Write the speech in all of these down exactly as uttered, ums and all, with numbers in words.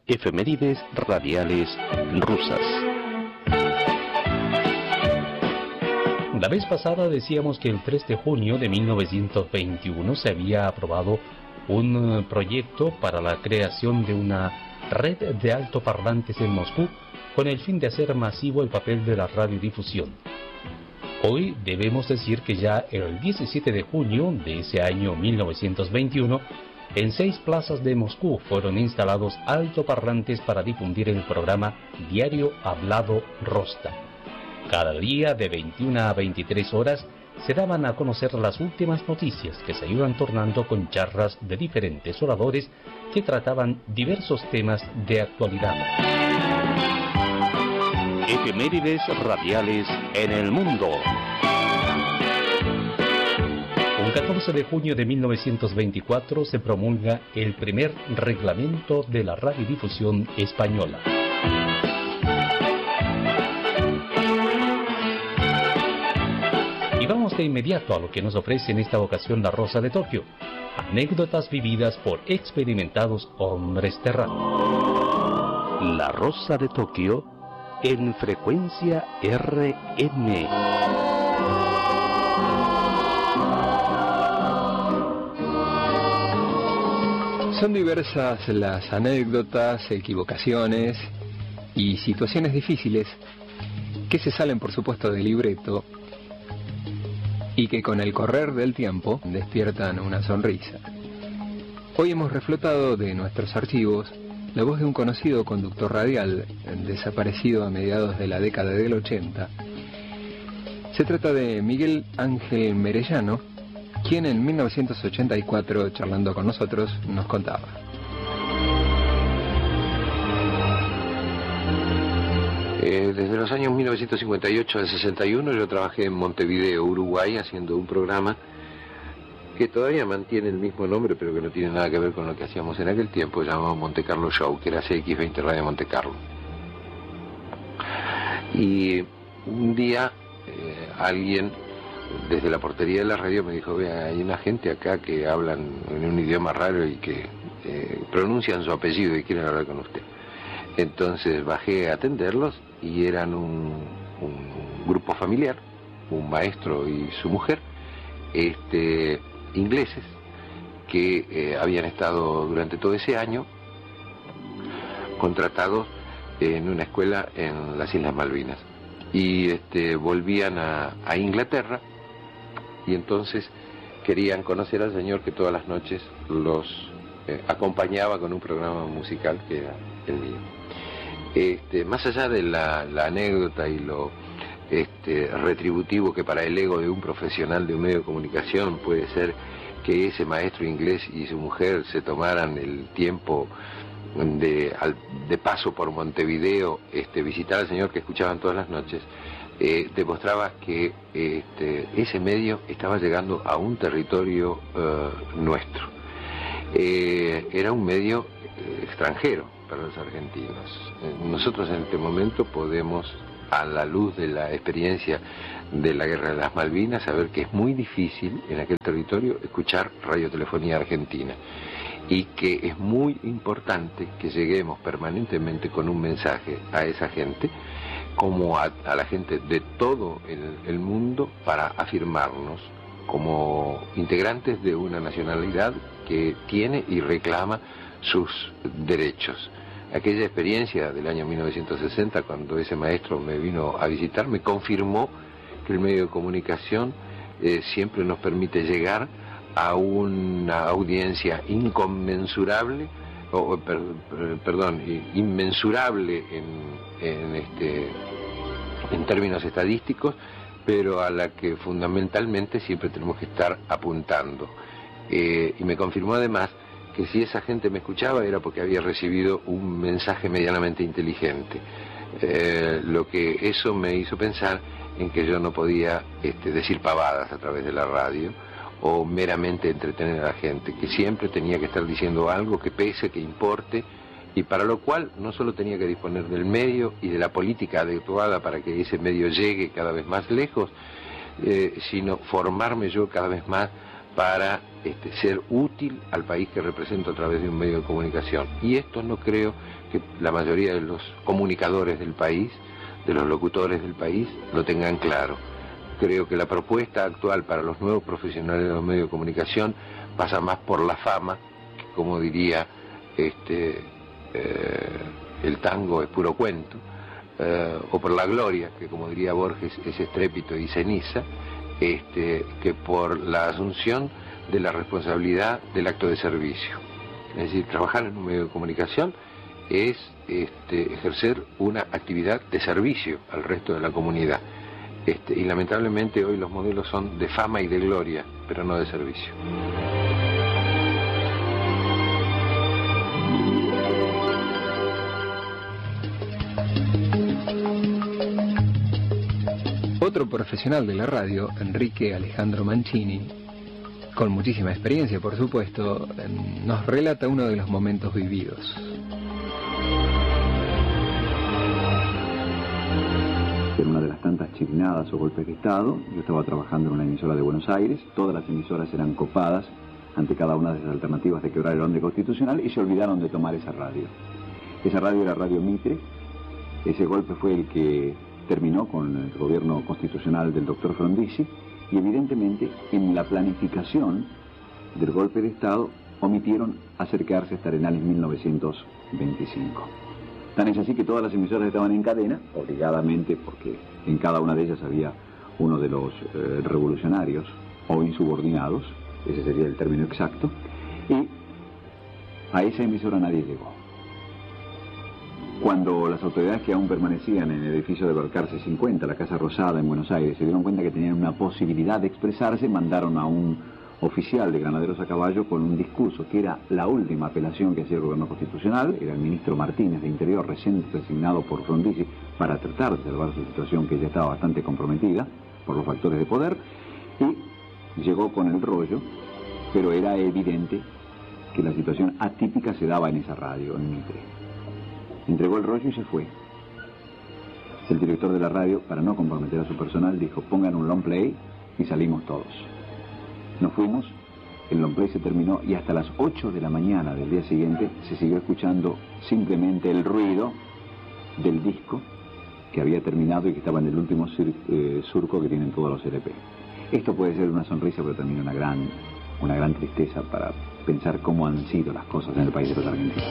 Efemérides radiales rusas. La vez pasada decíamos que el tres de junio de mil novecientos veintiuno se había aprobado un proyecto para la creación de una red de altoparlantes en Moscú con el fin de hacer masivo el papel de la radiodifusión. Hoy debemos decir que ya el diecisiete de junio de ese año mil novecientos veintiuno, en seis plazas de Moscú fueron instalados altoparlantes para difundir el programa Diario Hablado Rosta. Cada día de veintiuna a veintitrés horas se daban a conocer las últimas noticias que se iban tornando con charlas de diferentes oradores que trataban diversos temas de actualidad. Efemérides radiales en el mundo. Un catorce de junio de mil novecientos veinticuatro se promulga el primer reglamento de la radiodifusión española. Y vamos de inmediato a lo que nos ofrece en esta ocasión La Rosa de Tokio. Anécdotas vividas por experimentados hombres terráneos. La Rosa de Tokio en frecuencia R M. Son diversas las anécdotas, equivocaciones y situaciones difíciles que se salen, por supuesto, del libreto y que con el correr del tiempo despiertan una sonrisa. Hoy hemos reflotado de nuestros archivos la voz de un conocido conductor radial desaparecido a mediados de la década del ochenta. Se trata de Miguel Ángel Merellano, quien en mil novecientos ochenta y cuatro, charlando con nosotros, nos contaba. Eh, desde los años mil novecientos cincuenta y ocho al sesenta y uno yo trabajé en Montevideo, Uruguay, haciendo un programa que todavía mantiene el mismo nombre, pero que no tiene nada que ver con lo que hacíamos en aquel tiempo, llamado Monte Carlo Show, que era C X veinte Radio Monte Carlo. Y un día eh, alguien desde la portería de la radio me dijo: vea, hay una gente acá que hablan en un idioma raro y que eh, pronuncian su apellido y quieren hablar con usted. Entonces bajé a atenderlos y eran un, un grupo familiar, un maestro y su mujer, este, ingleses, que eh, habían estado durante todo ese año contratados en una escuela en las Islas Malvinas. Y este, volvían a, a Inglaterra y entonces querían conocer al señor que todas las noches los eh, acompañaba con un programa musical que era el mío. Este, más allá de la, la anécdota y lo este, retributivo que para el ego de un profesional de un medio de comunicación puede ser que ese maestro inglés y su mujer se tomaran el tiempo de, al, de paso por Montevideo, este, visitar al señor que escuchaban todas las noches, eh, demostraba que este, ese medio estaba llegando a un territorio eh, nuestro. Eh, era un medio eh, extranjero para los argentinos. Nosotros en este momento podemos, a la luz de la experiencia de la Guerra de las Malvinas, saber que es muy difícil en aquel territorio escuchar radiotelefonía argentina y que es muy importante que lleguemos permanentemente con un mensaje a esa gente, como a, a la gente de todo el, el mundo, para afirmarnos como integrantes de una nacionalidad que tiene y reclama sus derechos. Aquella experiencia del año mil novecientos sesenta, cuando ese maestro me vino a visitar, me confirmó que el medio de comunicación eh, siempre nos permite llegar a una audiencia inconmensurable, o per, per, perdón, inmensurable en, en, este, en términos estadísticos, pero a la que fundamentalmente siempre tenemos que estar apuntando. Eh, y me confirmó además que si esa gente me escuchaba era porque había recibido un mensaje medianamente inteligente. Eh, lo que eso me hizo pensar en que yo no podía este, decir pavadas a través de la radio o meramente entretener a la gente, que siempre tenía que estar diciendo algo que pese, que importe, y para lo cual no solo tenía que disponer del medio y de la política adecuada para que ese medio llegue cada vez más lejos, eh, sino formarme yo cada vez más para este, ser útil al país que represento a través de un medio de comunicación. Y esto no creo que la mayoría de los comunicadores del país, de los locutores del país, lo tengan claro. Creo que la propuesta actual para los nuevos profesionales de los medios de comunicación pasa más por la fama, que como diría este, eh, el tango es puro cuento, eh, o por la gloria, que como diría Borges es estrépito y ceniza, este, que por la asunción de la responsabilidad del acto de servicio. Es decir, trabajar en un medio de comunicación es este, ejercer una actividad de servicio al resto de la comunidad. Este, y lamentablemente hoy los modelos son de fama y de gloria, pero no de servicio. Otro profesional de la radio, Enrique Alejandro Mancini, con muchísima experiencia por supuesto, nos relata uno de los momentos vividos. En una de las tantas chirinadas o golpes de Estado, yo estaba trabajando en una emisora de Buenos Aires, todas las emisoras eran copadas ante cada una de las alternativas de quebrar el orden constitucional y se olvidaron de tomar esa radio. Esa radio era Radio Mitre. Ese golpe fue el que terminó con el gobierno constitucional del doctor Frondizi y evidentemente en la planificación del golpe de Estado omitieron acercarse hasta Arenales mil novecientos veinticinco. Tan es así que todas las emisoras estaban en cadena, obligadamente, porque en cada una de ellas había uno de los eh, revolucionarios o insubordinados, ese sería el término exacto, y a esa emisora nadie llegó. Cuando las autoridades que aún permanecían en el edificio de Balcarce cincuenta, la Casa Rosada en Buenos Aires, se dieron cuenta que tenían una posibilidad de expresarse, mandaron a un oficial de Granaderos a Caballo con un discurso que era la última apelación que hacía el gobierno constitucional, era el ministro Martínez de Interior, recién designado por Frondizi, para tratar de salvar su situación que ya estaba bastante comprometida por los factores de poder, y llegó con el rollo, pero era evidente que la situación atípica se daba en esa radio, en Mitre. Entregó el rollo y se fue. El director de la radio, para no comprometer a su personal, dijo: pongan un long play y salimos todos. Nos fuimos, el long play se terminó y hasta las ocho de la mañana del día siguiente se siguió escuchando simplemente el ruido del disco que había terminado y que estaba en el último sur, eh, surco que tienen todos los L P. Esto puede ser una sonrisa, pero también una gran, una gran tristeza para pensar cómo han sido las cosas en el país de los argentinos.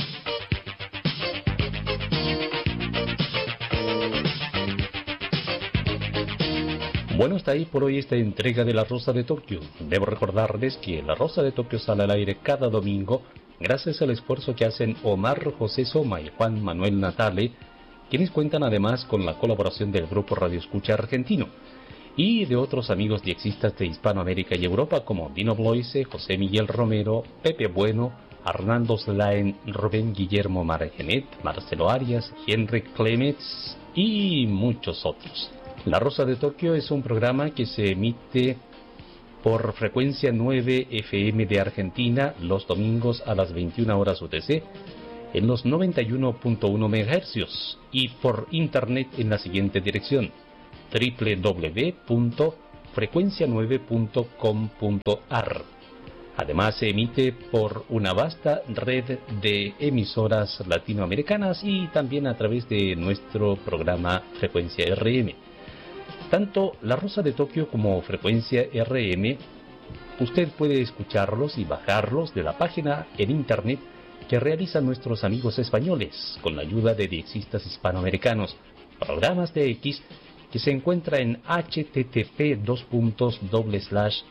Bueno, está ahí por hoy esta entrega de La Rosa de Tokio. Debo recordarles que La Rosa de Tokio sale al aire cada domingo gracias al esfuerzo que hacen Omar José Soma y Juan Manuel Natale, quienes cuentan además con la colaboración del Grupo Radio Escucha Argentino y de otros amigos diexistas de Hispanoamérica y Europa como Dino Bloise, José Miguel Romero, Pepe Bueno, Arnaldo Slaen, Rubén Guillermo Margenet, Marcelo Arias, Henry Clemets y muchos otros. La Rosa de Tokio es un programa que se emite por frecuencia nueve F M de Argentina los domingos a las veintiuna horas U T C en los noventa y uno punto uno megahercios y por internet en la siguiente dirección: doble u doble u doble u punto frecuencia nueve punto com punto a r. Además se emite por una vasta red de emisoras latinoamericanas y también a través de nuestro programa Frecuencia R M. Tanto La Rosa de Tokio como Frecuencia R M, usted puede escucharlos y bajarlos de la página en internet que realizan nuestros amigos españoles con la ayuda de diexistas hispanoamericanos, programas de X, que se encuentra en http dos puntos doble slash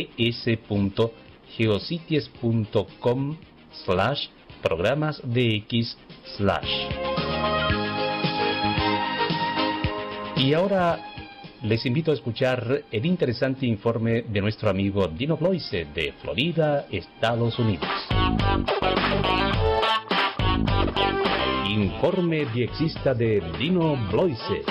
es.geocities.com slash programas de X slash. Y ahora les invito a escuchar el interesante informe de nuestro amigo Dino Bloise de Florida, Estados Unidos. Informe diexista de Dino Bloise.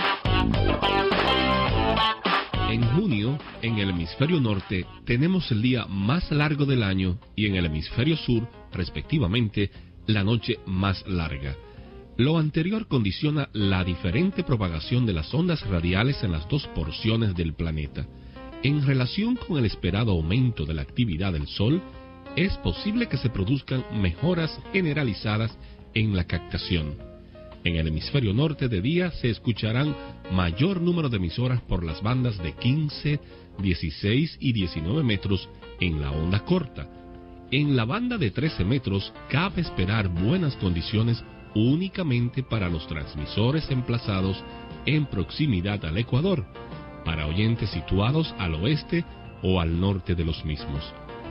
En junio, en el hemisferio norte, tenemos el día más largo del año y en el hemisferio sur, respectivamente, la noche más larga. Lo anterior condiciona la diferente propagación de las ondas radiales en las dos porciones del planeta. En relación con el esperado aumento de la actividad del Sol, es posible que se produzcan mejoras generalizadas en la captación. En el hemisferio norte de día se escucharán mayor número de emisoras por las bandas de quince, dieciséis y diecinueve metros en la onda corta. En la banda de trece metros cabe esperar buenas condiciones únicamente para los transmisores emplazados en proximidad al Ecuador, para oyentes situados al oeste o al norte de los mismos.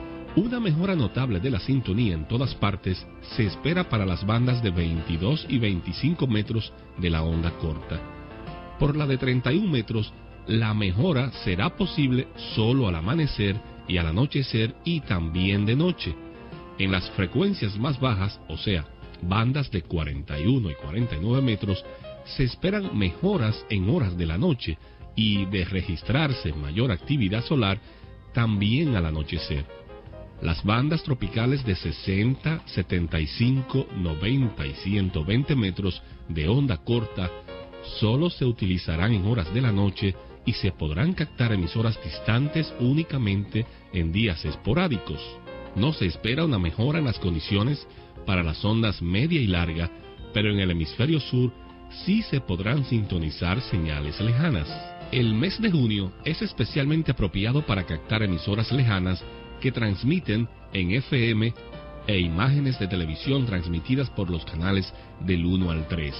Una mejora notable de la sintonía en todas partes se espera para las bandas de veintidós y veinticinco metros de la onda corta. Por la de treinta y un metros, la mejora será posible solo al amanecer y al anochecer y también de noche. En las frecuencias más bajas, o sea, bandas de cuarenta y uno y cuarenta y nueve metros, se esperan mejoras en horas de la noche y de registrarse mayor actividad solar también al anochecer. Las bandas tropicales de sesenta, setenta y cinco, noventa y ciento veinte metros de onda corta solo se utilizarán en horas de la noche y se podrán captar emisoras distantes únicamente en días esporádicos. No se espera una mejora en las condiciones para las ondas media y larga, pero en el hemisferio sur sí se podrán sintonizar señales lejanas. El mes de junio es especialmente apropiado para captar emisoras lejanas que transmiten en F M e imágenes de televisión transmitidas por los canales del uno al tres.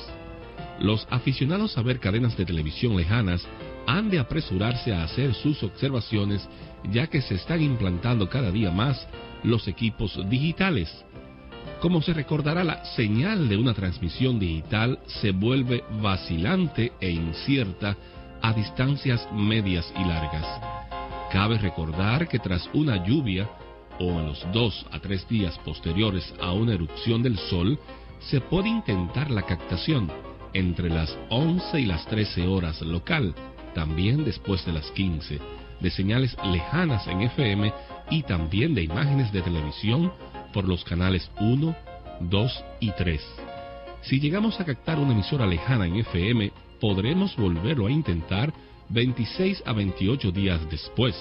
Los aficionados a ver cadenas de televisión lejanas han de apresurarse a hacer sus observaciones, ya que se están implantando cada día más los equipos digitales. Como se recordará, la señal de una transmisión digital se vuelve vacilante e incierta a distancias medias y largas. Cabe recordar que tras una lluvia, o en los dos a tres días posteriores a una erupción del Sol, se puede intentar la captación entre las once y las trece horas local, también después de las quince, de señales lejanas en F M y también de imágenes de televisión por los canales uno, dos y tres. Si llegamos a captar una emisora lejana en F M, podremos volverlo a intentar veintiséis a veintiocho días después.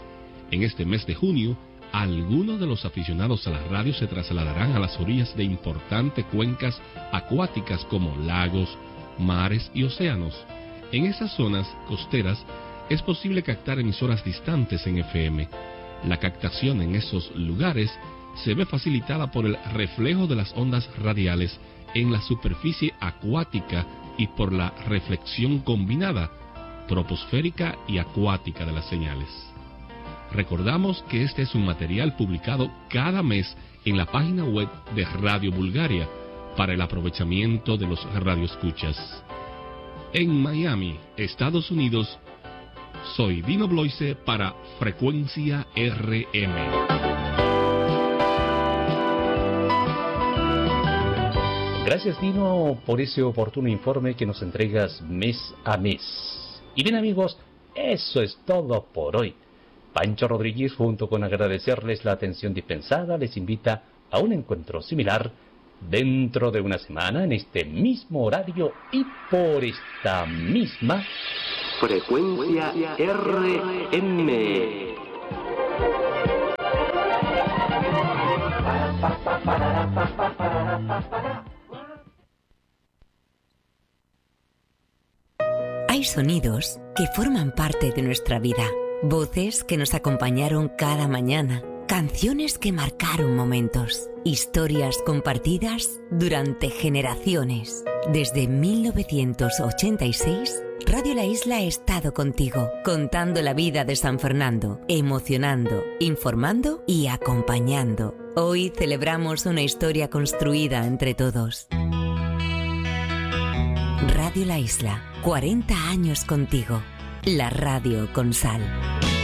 En este mes de junio, algunos de los aficionados a la radio se trasladarán a las orillas de importantes cuencas acuáticas como lagos, mares y océanos. En esas zonas costeras es posible captar emisoras distantes en F M. La captación en esos lugares se ve facilitada por el reflejo de las ondas radiales en la superficie acuática y por la reflexión combinada, troposférica y acuática de las señales. Recordamos que este es un material publicado cada mes en la página web de Radio Bulgaria para el aprovechamiento de los radioescuchas. En Miami, Estados Unidos, soy Dino Bloise para Frecuencia R M. Gracias, Dino, por ese oportuno informe que nos entregas mes a mes. Y bien, amigos, eso es todo por hoy. Pancho Rodríguez, junto con agradecerles la atención dispensada, les invita a un encuentro similar dentro de una semana en este mismo horario y por esta misma Frecuencia R M. Hay sonidos que forman parte de nuestra vida, voces que nos acompañaron cada mañana, canciones que marcaron momentos, historias compartidas durante generaciones. Desde mil novecientos ochenta y seis, Radio La Isla ha estado contigo, contando la vida de San Fernando, emocionando, informando y acompañando. Hoy celebramos una historia construida entre todos. Radio La Isla, cuarenta años contigo. La radio con sal.